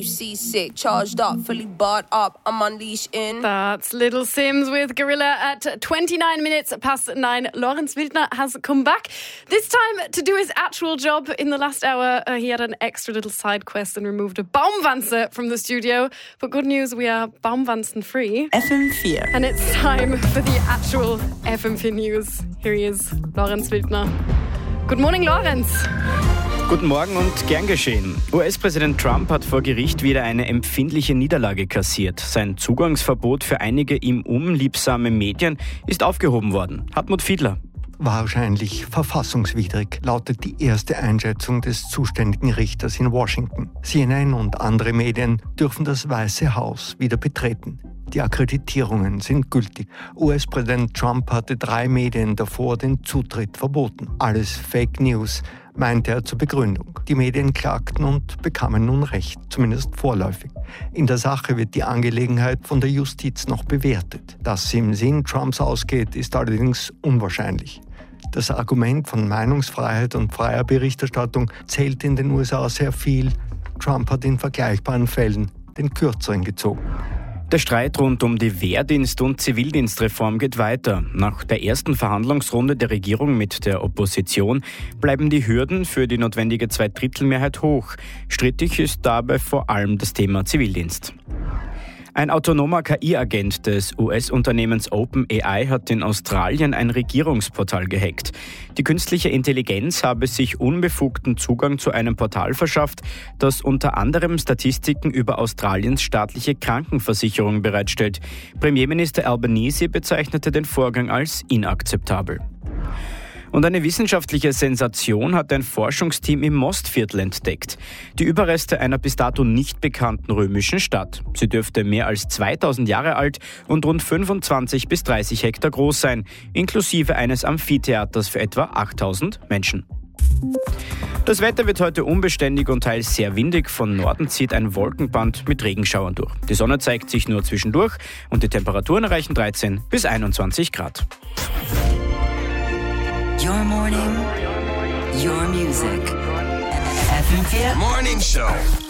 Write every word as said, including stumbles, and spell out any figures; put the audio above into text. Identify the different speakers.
Speaker 1: Seasick, charged up, fully barred up, I'm unleashed in.
Speaker 2: That's Little Sims with Gorilla at twenty-nine minutes past nine. Lorenz Wildner has come back, this time to do his actual job. In the last hour, uh, he had an extra little side quest and removed a Baumwanze from the studio. But good news, we are Baumwanzen free.
Speaker 3: F M four.
Speaker 2: And it's time for the actual F M four News. Here he is, Lorenz Wildner. Good morning, Lorenz.
Speaker 4: Guten Morgen und gern geschehen. U S-Präsident Trump hat vor Gericht wieder eine empfindliche Niederlage kassiert. Sein Zugangsverbot für einige ihm unliebsame Medien ist aufgehoben worden. Hartmut Fiedler.
Speaker 5: Wahrscheinlich verfassungswidrig, lautet die erste Einschätzung des zuständigen Richters in Washington. C N N und andere Medien dürfen das Weiße Haus wieder betreten. Die Akkreditierungen sind gültig. U S-Präsident Trump hatte drei Medien davor den Zutritt verboten. Alles Fake News, meinte er zur Begründung. Die Medien klagten und bekamen nun Recht, zumindest vorläufig. In der Sache wird die Angelegenheit von der Justiz noch bewertet. Dass sie im Sinn Trumps ausgeht, ist allerdings unwahrscheinlich. Das Argument von Meinungsfreiheit und freier Berichterstattung zählt in den U S A sehr viel. Trump hat in vergleichbaren Fällen den Kürzeren gezogen.
Speaker 4: Der Streit rund um die Wehrdienst- und Zivildienstreform geht weiter. Nach der ersten Verhandlungsrunde der Regierung mit der Opposition bleiben die Hürden für die notwendige Zweidrittelmehrheit hoch. Strittig ist dabei vor allem das Thema Zivildienst. Ein autonomer K I-Agent des U S-Unternehmens OpenAI hat in Australien ein Regierungsportal gehackt. Die künstliche Intelligenz habe sich unbefugten Zugang zu einem Portal verschafft, das unter anderem Statistiken über Australiens staatliche Krankenversicherung bereitstellt. Premierminister Albanese bezeichnete den Vorgang als inakzeptabel. Und eine wissenschaftliche Sensation hat ein Forschungsteam im Mostviertel entdeckt. Die Überreste einer bis dato nicht bekannten römischen Stadt. Sie dürfte mehr als zweitausend Jahre alt und rund fünfundzwanzig bis dreißig Hektar groß sein, inklusive eines Amphitheaters für etwa achttausend Menschen. Das Wetter wird heute unbeständig und teils sehr windig. Von Norden zieht ein Wolkenband mit Regenschauern durch. Die Sonne zeigt sich nur zwischendurch und die Temperaturen erreichen dreizehn bis einundzwanzig Grad.
Speaker 3: Your morning, your music. F M four
Speaker 6: Morning Show.